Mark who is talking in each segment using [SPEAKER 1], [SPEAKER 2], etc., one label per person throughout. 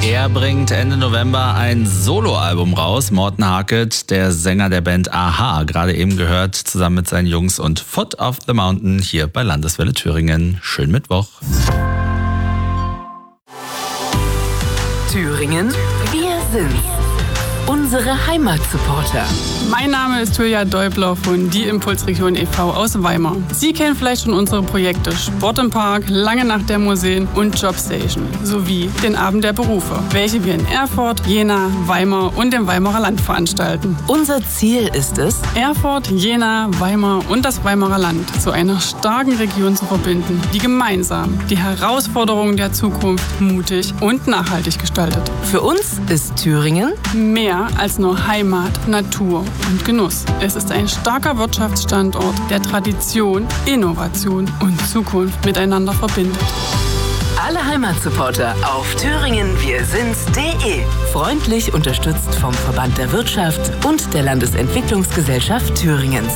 [SPEAKER 1] Er bringt Ende November ein Soloalbum raus. Morten Harket, der Sänger der Band a-ha, gerade eben gehört, zusammen mit seinen Jungs und Foot of the Mountain hier bei Landeswelle Thüringen. Schönen Mittwoch.
[SPEAKER 2] Thüringen, wir sind's. Unsere Heimatsupporter.
[SPEAKER 3] Mein Name ist Julia Deubler von Die Impulsregion e.V. aus Weimar. Sie kennen vielleicht schon unsere Projekte Sport im Park, Lange Nacht der Museen und Jobstation sowie den Abend der Berufe, welche wir in Erfurt, Jena, Weimar und dem Weimarer Land veranstalten.
[SPEAKER 2] Unser Ziel ist es,
[SPEAKER 3] Erfurt, Jena, Weimar und das Weimarer Land zu einer starken Region zu verbinden, die gemeinsam die Herausforderungen der Zukunft mutig und nachhaltig gestaltet.
[SPEAKER 2] Für uns ist Thüringen
[SPEAKER 3] mehr als nur Heimat, Natur und Genuss. Es ist ein starker Wirtschaftsstandort, der Tradition, Innovation und Zukunft miteinander verbindet.
[SPEAKER 2] Alle Heimatsupporter auf thüringenwirsind's.de. Freundlich unterstützt vom Verband der Wirtschaft und der Landesentwicklungsgesellschaft Thüringens.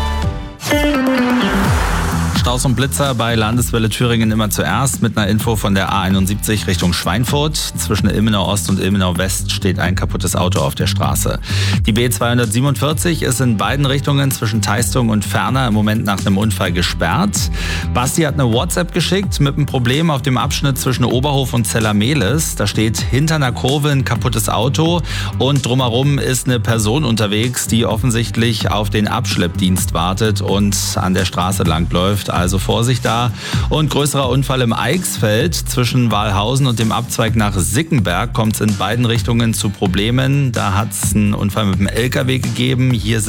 [SPEAKER 1] Staus und Blitzer bei Landeswelle Thüringen immer zuerst mit einer Info von der A71 Richtung Schweinfurt. Zwischen Ilmenau Ost und Ilmenau West steht ein kaputtes Auto auf der Straße. Die B247 ist in beiden Richtungen zwischen Teistung und Ferner im Moment nach einem Unfall gesperrt. Basti hat eine WhatsApp geschickt mit einem Problem auf dem Abschnitt zwischen Oberhof und Zellermehlis. Da steht hinter einer Kurve ein kaputtes Auto und drumherum ist eine Person unterwegs, die offensichtlich auf den Abschleppdienst wartet und an der Straße langläuft. Also Vorsicht da. Und größerer Unfall im Eichsfeld zwischen Walhausen und dem Abzweig nach Sickenberg kommt es in beiden Richtungen zu Problemen. Da hat es einen Unfall mit dem LKW gegeben. Hier